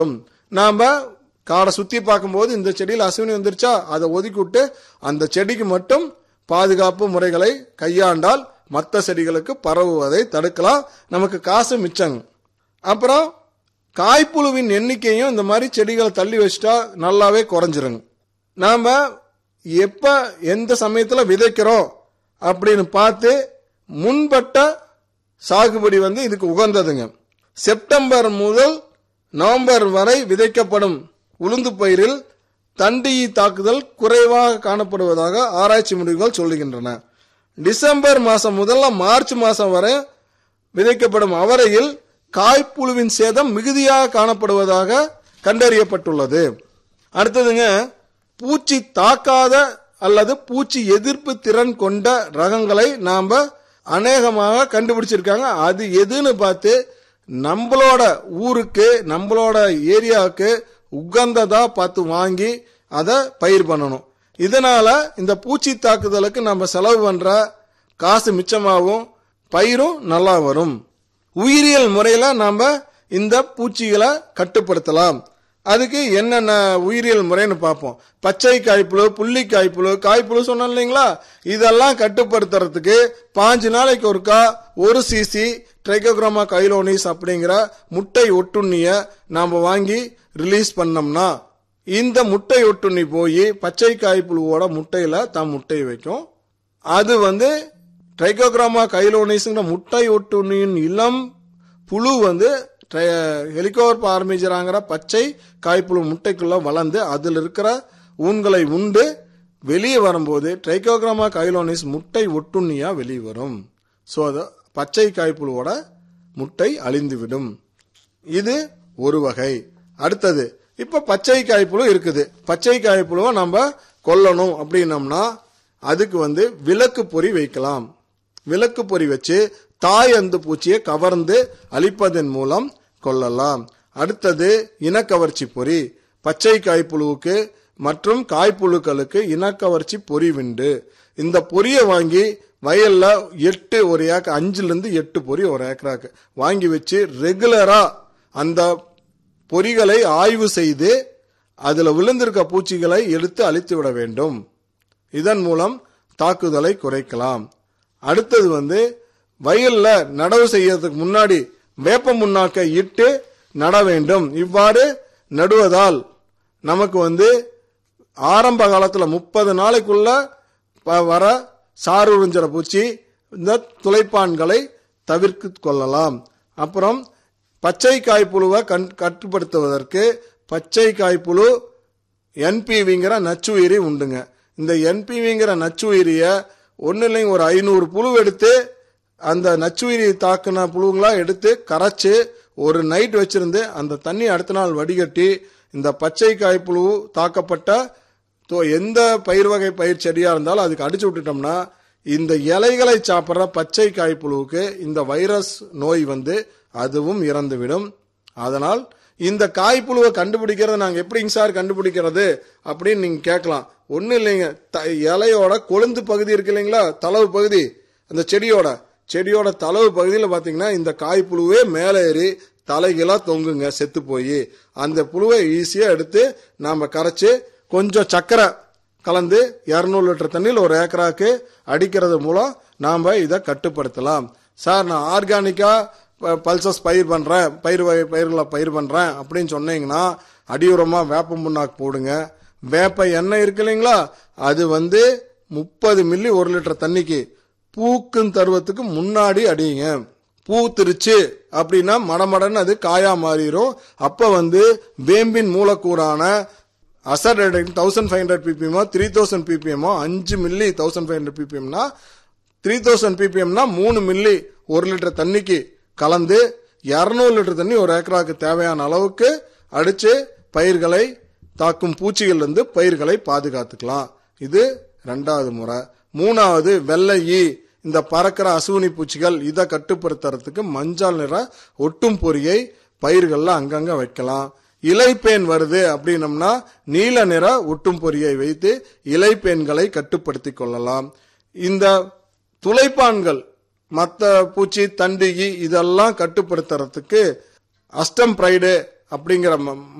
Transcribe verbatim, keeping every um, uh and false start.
நாம காடை சுத்தி பார்க்கும்போது இந்த செடியில் அசுவினி வந்துருச்சா அதை ஒதுக்கிவிட்டு அந்த செடிக்கு மட்டும் பாதுகாப்பு முறைகளை கையாண்டால் மற்ற செடிகளுக்கு பரவுவதை தடுக்கலாம், நமக்கு காசு மிச்சங்க. அப்புறம் காய்ப்புழுவின் எண்ணிக்கையும் இந்த மாதிரி செடிகளை தள்ளி வச்சுட்டா நல்லாவே குறைஞ்சிருங்க. நாம எப்ப எந்த சமயத்துல விதைக்கிறோம் அப்படின்னு பார்த்து முன்பட்ட சாகுபடி வந்து இதுக்கு உகந்ததுங்க. செப்டம்பர் முதல் நவம்பர் வரை விதைக்கப்படும் உளுந்து பயிரில் தண்டி தாக்குதல் குறைவாக காணப்படுவதாக ஆராய்ச்சி முடிவுகள் சொல்லுகின்றன. டிசம்பர் மாசம் முதல்ல மார்ச் மாசம் வரை விதைக்கப்படும் அவரையில் காய்ப்புழுவின் சேதம் மிகுதியாக காணப்படுவதாக கண்டறியப்பட்டுள்ளது. அடுத்ததுங்க, பூச்சி தாக்காத அல்லது பூச்சி எதிர்ப்பு திறன் கொண்ட ரகங்களை நாம அநேகமாக கண்டுபிடிச்சிருக்காங்க. அது எதுன்னு பார்த்து நம்மளோட ஊருக்கு நம்மளோட ஏரியாவுக்கு உகந்ததா பார்த்து வாங்கி அதை பயிர் பண்ணணும். இதனால இந்த பூச்சி தாக்குதலுக்கு நம்ம செலவு பண்ற காசு மிச்சமாகவும் பயிரும் நல்லா வரும். உயிரியல் முறையில நாம இந்த பூச்சிகளை கட்டுப்படுத்தலாம். அதுக்கு என்னென்ன உயிரியல் முறைன்னு பார்ப்போம். பச்சை காய்ப்புழு, புள்ளி காய்ப்புழு, காய்ப்புழு சொன்னோம் இல்லைங்களா, இதெல்லாம் கட்டுப்படுத்துறதுக்கு பாஞ்சு நாளைக்கு ஒருக்கா ஒரு சிசி ட்ரைகோகிராமா கைலோனிஸ் அப்படிங்கிற முட்டை ஒட்டுண்ணிய நாம வாங்கி ரிலீஸ் பண்ணோம்னா இந்த முட்டை ஒட்டுண்ணி போய் பச்சை காய்ப்புழுவோட முட்டையில தான் முட்டை வைக்கும். அது வந்து ட்ரைகோகிராமா கைலோனிஸ்ங்கிற முட்டை ஒட்டுண்ணியின் இளம் புழு வந்து ஹெலிகோவர்பா ஆர்மிஜராங்கிற பச்சை காய்ப்புழு முட்டைக்குள்ள வளர்ந்து அதில் இருக்கிற ஊன்களை உண்டு வெளியே வரும்போது ட்ரைகோகிராமா கைலோனிஸ் முட்டை ஒட்டுண்ணியா வெளியே வரும். ஸோ அது பச்சை காய்ப்புழுவோட முட்டை அழிந்துவிடும். இது ஒரு வகை. அடுத்தது, இப்ப பச்சை காய்ப்புழு இருக்குது. பச்சை காய்ப்புழுவை நம்ம கொல்லணும் அப்படின்னம்னா அதுக்கு வந்து விளக்கு பொறி வைக்கலாம். விளக்கு பொறி வச்சு தாய் அந்து பூச்சியை கவர்ந்து அழிப்பதன் மூலம் கொள்ளலாம். அடுத்தது இனக்கவர்ச்சி பொறி. பச்சை காய்ப்புழுவுக்கு மற்றும் காய்ப்புழுக்களுக்கு இனக்கவர்ச்சி பொறி விண்டு. இந்த பொரியை வாங்கி வயல்ல எட்டு ஒரு ஏக்கர் அஞ்சுல இருந்து எட்டு பொறி ஒரு ஏக்கராக்கு வாங்கி வச்சு ரெகுலரா அந்த பொறிகளை ஆய்வு செய்து அதுல விழுந்திருக்க பூச்சிகளை எடுத்து அழித்து விட வேண்டும். இதன் மூலம் தாக்குதலை குறைக்கலாம். அடுத்தது வந்து வயல்ல நடவு செய்யறதுக்கு முன்னாடி வேப்ப முன்னாக்கை இட்டு நட வேண்டும். இவ்வாறு நடுவதால் நமக்கு வந்து ஆரம்ப காலத்துல முப்பது நாளைக்குள்ள வர சாறு உறிஞ்சற பூச்சி இந்த துளைப்பான்களை தவிர்த்து கொள்ளலாம். அப்புறம் பச்சை காய்ப்புழுவை கட்டுப்படுத்துவதற்கு பச்சை காய்ப்புழு என்பிவிங்கிற நச்சுயிரி உண்டுங்க. இந்த என்பிவிங்கிற நச்சுயிரிய ஒன்னு இல்லைங்க ஒரு ஐநூறு புழு எடுத்து அந்த நச்சுயிரி தாக்குன புழுங்களா எடுத்து கரைச்சு ஒரு நைட் வச்சிருந்து அந்த தண்ணி அடுத்த நாள் வடிகட்டி இந்த பச்சை காய்ப்புழு தாக்கப்பட்ட எந்த பயிர் வகை பயிர் செடியா இருந்தாலும் அதுக்கு அடிச்சு விட்டுட்டோம்னா இந்த இலைகளை சாப்பிட்ற பச்சை காய்ப்புழுவுக்கு இந்த வைரஸ் நோய் வந்து அதுவும் இறந்துவிடும். அதனால் இந்த காய்ப்புழுவை கண்டுபிடிக்கிறத நாங்க எப்படிங்க சார் கண்டுபிடிக்கிறது அப்படின்னு நீங்க கேட்கலாம். ஒன்னும் இல்லைங்க, இலையோட கொழுந்து பகுதி இருக்கு இல்லைங்களா, தளவு பகுதி, அந்த செடியோட செடியோட தளவு பகுதியில் பாத்தீங்கன்னா இந்த காய்ப்புழுவே மேலே ஏறி தலைகீழா தொங்குங்க செத்து போய். அந்த புழுவை ஈஸியா எடுத்து நாம கரைச்சு கொஞ்சம் சக்கரை கலந்து இருநூறு லிட்டர் தண்ணியில் ஒரு ஏக்கராக்கு அடிக்கிறது மூலம் நாம இதை கட்டுப்படுத்தலாம். சார் நான் ஆர்கானிக்கா பல்சஸ் பயிர் பண்றேன், பயிர் வகை பயிர்களை பயிர் பண்றேன் அப்படின்னு சொன்னீங்கன்னா அடியுரமா வேப்ப முன்னாக்கு போடுங்க. வேப்ப எண்ணெய் இருக்கு இல்லைங்களா, அது வந்து முப்பது மில்லி ஒரு லிட்டர் தண்ணிக்கு பூக்கும் தருவத்துக்கு முன்னாடி அடியுங்க. பூத்திருச்சு அப்படின்னா மடமடன்னு அது காயா மாறிடும். அப்ப வந்து வேம்பின் மூலக்கூறான asset thousand five hundred பிபிஎம்மோ three thousand பிபிஎம்மோ அஞ்சு milli thousand five hundred பிபிஎம்னா three thousand பிபிஎம்னா மூணு மில்லி ஒரு லிட்டர் தண்ணிக்கு கலந்து இருநூறு லிட்டர் தண்ணி ஒரு ஏக்கராக்கு தேவையான அளவுக்கு அடிச்சு பயிர்களை தாக்கும் பூச்சிகள் இருந்து பயிர்களை பாதுகாத்துக்கலாம். இது ரெண்டாவது முறை. மூணாவது வெள்ளை ஈ, இந்த பறக்கிற அசுவினி பூச்சிகள், இதை கட்டுப்படுத்துறதுக்கு மஞ்சள் நிற ஒட்டும் பொறியை பயிர்கள்ல அங்கங்க வைக்கலாம். இலைப்பேன் வருது அப்படின்னம்னா நீல நிற ஒட்டும் பொறியை வைத்து இலைப்பேன்களை கட்டுப்படுத்திக் கொள்ளலாம். இந்த துளைப்பான்கள் மற்ற பூச்சி தண்டிகி இதெல்லாம் கட்டுப்படுத்துறதுக்கு அஸ்டம் பிரைடு அப்படிங்கிற